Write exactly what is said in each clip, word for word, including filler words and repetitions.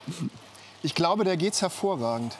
Ich glaube, der geht's hervorragend.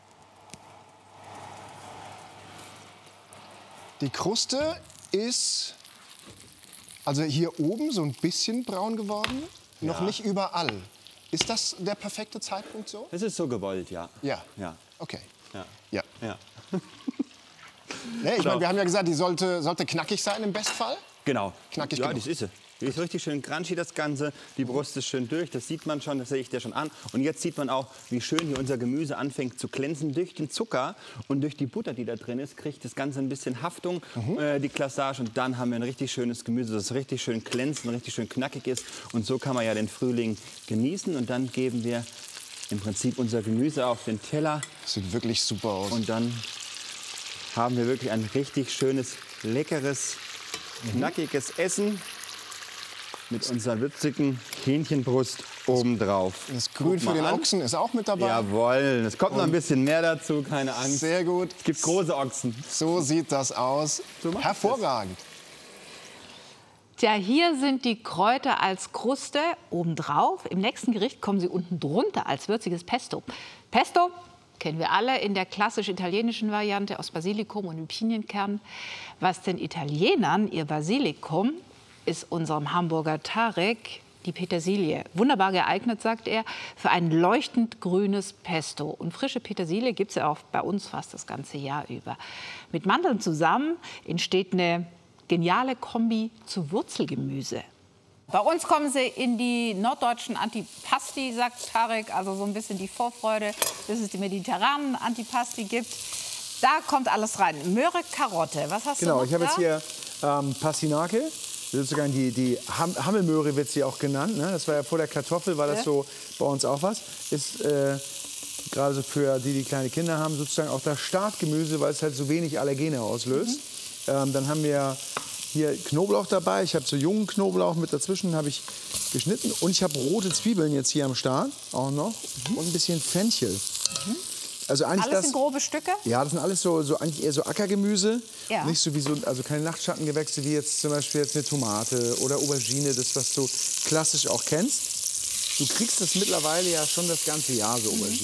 Die Kruste ist also hier oben so ein bisschen braun geworden, ja. Noch nicht überall. Ist das der perfekte Zeitpunkt so? Es ist so gewollt, ja. Ja. Ja. Okay. Ja. Ja. ja. Nee, ich meine, wir haben ja gesagt, die sollte, sollte knackig sein im Bestfall. Genau. Knackig ja, genug. das ist sie. Die ist richtig schön crunchy, das Ganze. Die Brust ist schön durch, das sieht man schon, das sehe ich dir schon an. Und jetzt sieht man auch, wie schön hier unser Gemüse anfängt zu glänzen. Durch den Zucker und durch die Butter, die da drin ist, kriegt das Ganze ein bisschen Haftung, mhm. äh, die Glaçage. Und dann haben wir ein richtig schönes Gemüse, das richtig schön glänzt und richtig schön knackig ist. Und so kann man ja den Frühling genießen. Und dann geben wir im Prinzip unser Gemüse auf den Teller. Das sieht wirklich super aus. Und dann haben wir wirklich ein richtig schönes, leckeres, knackiges Essen mit unserer würzigen Hähnchenbrust obendrauf. Das Grün für den an. Ochsen ist auch mit dabei. Jawohl, es kommt Und noch ein bisschen mehr dazu, keine Angst. Sehr gut. Es gibt große Ochsen. So sieht das aus. So hervorragend. Tja, hier sind die Kräuter als Kruste obendrauf. Im nächsten Gericht kommen sie unten drunter als würziges Pesto. Pesto kennen wir alle in der klassisch italienischen Variante aus Basilikum und Pinienkern. Was den Italienern ihr Basilikum ist unserem Hamburger Tarek die Petersilie. Wunderbar geeignet, sagt er, für ein leuchtend grünes Pesto. Und frische Petersilie gibt es ja auch bei uns fast das ganze Jahr über. Mit Mandeln zusammen entsteht eine geniale Kombi zu Wurzelgemüse. Bei uns kommen sie in die norddeutschen Antipasti, sagt Tarek, also so ein bisschen die Vorfreude, dass es die mediterranen Antipasti gibt. Da kommt alles rein. Möhre, Karotte, was hast genau, du noch ich habe da? jetzt hier ähm, Pastinakel. Sozusagen die, die Ham Hammelmöhre wird sie auch genannt. Ne? Das war ja vor der Kartoffel, war das so bei uns auch was. Ist äh, gerade so für die, die kleine Kinder haben, sozusagen auch das Startgemüse, weil es halt so wenig Allergene auslöst. Mhm. Ähm, dann haben wir hier Knoblauch dabei. Ich habe so jungen Knoblauch mit dazwischen, habe ich geschnitten. Und ich habe rote Zwiebeln jetzt hier am Start auch noch. Mhm. Und ein bisschen Fenchel. Mhm. Also eigentlich alles das, in grobe Stücke? Ja, das sind alles so, so eigentlich eher so Ackergemüse. Ja. Nicht so wie so, also keine Nachtschattengewächse wie jetzt zum Beispiel jetzt eine Tomate oder Aubergine, das was du klassisch auch kennst. Du kriegst das mittlerweile ja schon das ganze Jahr so Aubergine.